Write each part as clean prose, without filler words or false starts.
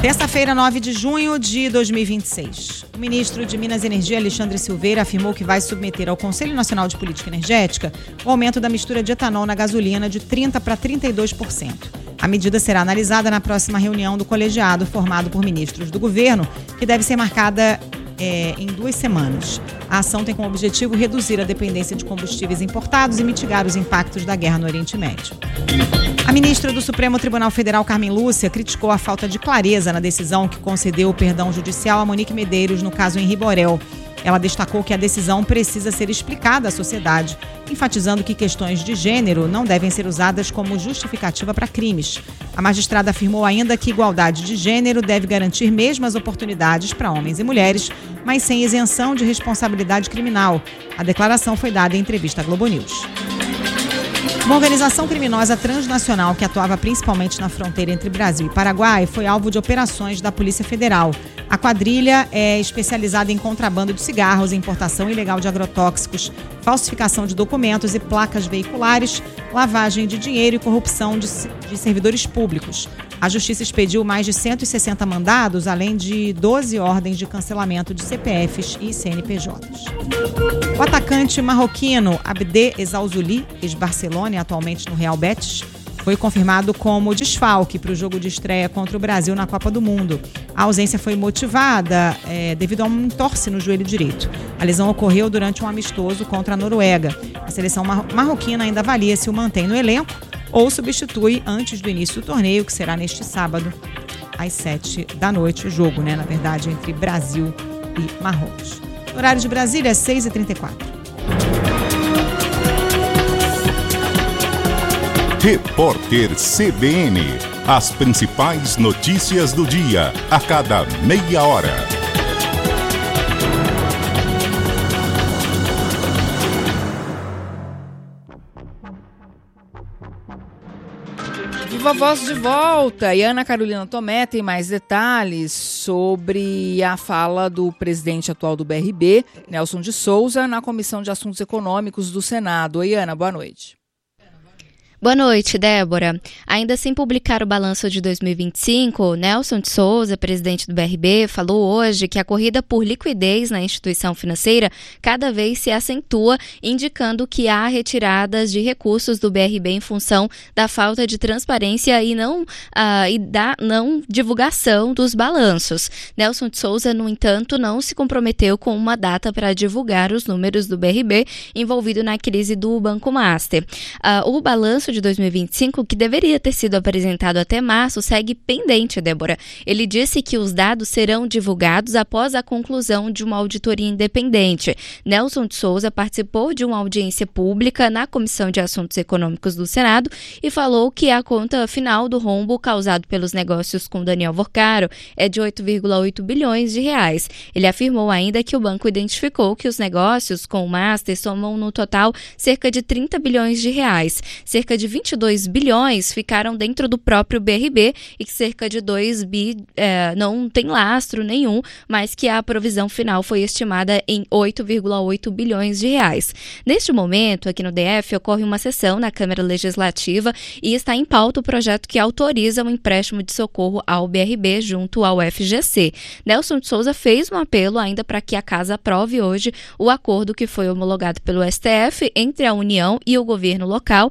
Terça-feira, 9 de junho de 2026. O ministro de Minas e Energia, Alexandre Silveira, afirmou que vai submeter ao Conselho Nacional de Política Energética o aumento da mistura de etanol na gasolina de 30% para 32%. A medida será analisada na próxima reunião do colegiado formado por ministros do governo, que deve ser marcada em 2 semanas. A ação tem como objetivo reduzir a dependência de combustíveis importados e mitigar os impactos da guerra no Oriente Médio. A ministra do Supremo Tribunal Federal, Carmen Lúcia, criticou a falta de clareza na decisão que concedeu o perdão judicial a Monique Medeiros no caso Henri Borel. Ela destacou que a decisão precisa ser explicada à sociedade, enfatizando que questões de gênero não devem ser usadas como justificativa para crimes. A magistrada afirmou ainda que igualdade de gênero deve garantir mesmas oportunidades para homens e mulheres, mas sem isenção de responsabilidade criminal. A declaração foi dada em entrevista à Globo News. Uma organização criminosa transnacional que atuava principalmente na fronteira entre Brasil e Paraguai foi alvo de operações da Polícia Federal. A quadrilha é especializada em contrabando de cigarros, importação ilegal de agrotóxicos, falsificação de documentos e placas veiculares, lavagem de dinheiro e corrupção de servidores públicos. A Justiça expediu mais de 160 mandados, além de 12 ordens de cancelamento de CPFs e CNPJs. O atacante marroquino Abde Ezzalzouli, ex-Barcelona e atualmente no Real Betis, foi confirmado como desfalque para o jogo de estreia contra o Brasil na Copa do Mundo. A ausência foi motivada devido a um entorse no joelho direito. A lesão ocorreu durante um amistoso contra a Noruega. A seleção marroquina ainda avalia se o mantém no elenco ou substitui antes do início do torneio, que será neste sábado, às 7 da noite. O jogo, na verdade, entre Brasil e Marrocos. O horário de Brasília é 6h34. Repórter CBN. As principais notícias do dia, a cada meia hora. Viva Voz de volta. E Ana Carolina Tomé tem mais detalhes sobre a fala do presidente atual do BRB, Nelson de Souza, na Comissão de Assuntos Econômicos do Senado. Oi, Ana, boa noite. Boa noite, Débora. Ainda sem publicar o balanço de 2025, Nelson de Souza, presidente do BRB, falou hoje que a corrida por liquidez na instituição financeira cada vez se acentua, indicando que há retiradas de recursos do BRB em função da falta de transparência e da não divulgação dos balanços. Nelson de Souza, no entanto, não se comprometeu com uma data para divulgar os números do BRB envolvido na crise do Banco Master. O balanço de 2025, que deveria ter sido apresentado até março, segue pendente, Débora. Ele disse que os dados serão divulgados após a conclusão de uma auditoria independente. Nelson de Souza participou de uma audiência pública na Comissão de Assuntos Econômicos do Senado e falou que a conta final do rombo causado pelos negócios com Daniel Vorcaro é de 8,8 bilhões de reais. Ele afirmou ainda que o banco identificou que os negócios com o Master somam no total cerca de 30 bilhões de reais. Cerca de 22 bilhões ficaram dentro do próprio BRB e que cerca de 2 bi não tem lastro nenhum, mas que a provisão final foi estimada em 8,8 bilhões de reais. Neste momento, aqui no DF, ocorre uma sessão na Câmara Legislativa e está em pauta o projeto que autoriza um empréstimo de socorro ao BRB junto ao FGC. Nelson de Souza fez um apelo ainda para que a Casa aprove hoje o acordo que foi homologado pelo STF entre a União e o governo local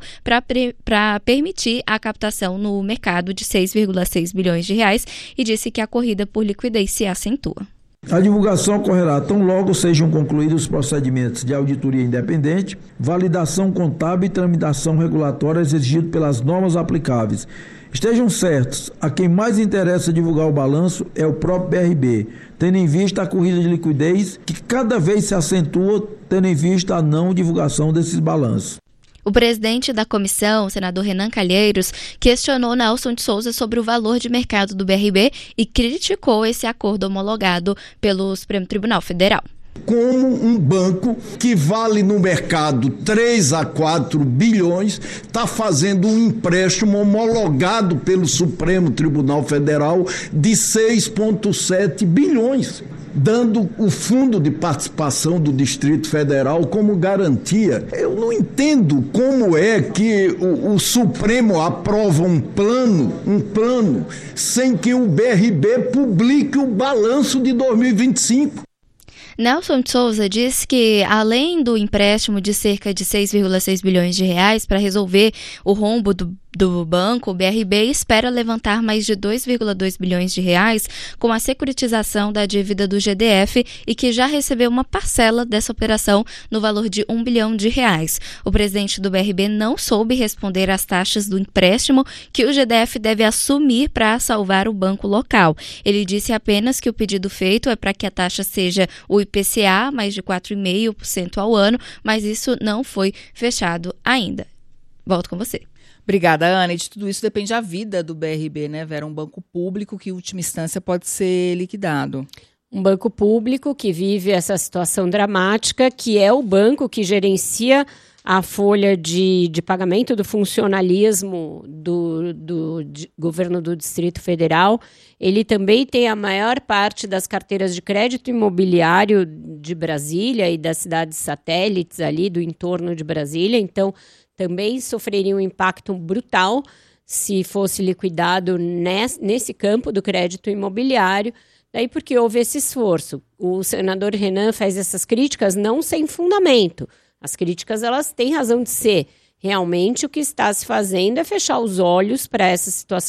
para permitir a captação no mercado de 6,6 bilhões de reais e disse que a corrida por liquidez se acentua. A divulgação ocorrerá tão logo sejam concluídos os procedimentos de auditoria independente, validação contábil e tramitação regulatória exigidos pelas normas aplicáveis. Estejam certos, a quem mais interessa divulgar o balanço é o próprio BRB, tendo em vista a corrida de liquidez que cada vez se acentua, tendo em vista a não divulgação desses balanços. O presidente da comissão, o senador Renan Calheiros, questionou Nelson de Souza sobre o valor de mercado do BRB e criticou esse acordo homologado pelo Supremo Tribunal Federal. Como um banco que vale no mercado 3 a 4 bilhões está fazendo um empréstimo homologado pelo Supremo Tribunal Federal de 6,7 bilhões. dando o fundo de participação do Distrito Federal como garantia. Eu não entendo como é que o Supremo aprova um plano sem que o BRB publique o balanço de 2025. Nelson de Souza disse que, além do empréstimo de cerca de 6,6 bilhões de reais para resolver o rombo do banco, o BRB espera levantar mais de 2,2 bilhões de reais com a securitização da dívida do GDF e que já recebeu uma parcela dessa operação no valor de 1 bilhão de reais. O presidente do BRB não soube responder às taxas do empréstimo que o GDF deve assumir para salvar o banco local. Ele disse apenas que o pedido feito é para que a taxa seja o IPCA, mais de 4,5% ao ano, mas isso não foi fechado ainda. Volto com você. Obrigada, Ana. E de tudo isso depende a vida do BRB, né, Vera? Um banco público que, em última instância, pode ser liquidado. Um banco público que vive essa situação dramática, que é o banco que gerencia a folha de pagamento do funcionalismo do governo do Distrito Federal. Ele também tem a maior parte das carteiras de crédito imobiliário de Brasília e das cidades satélites ali do entorno de Brasília. Então, também sofreria um impacto brutal se fosse liquidado nesse campo do crédito imobiliário. Daí porque houve esse esforço. O senador Renan faz essas críticas não sem fundamento. As críticas, elas têm razão de ser. Realmente, o que está se fazendo é fechar os olhos para essa situação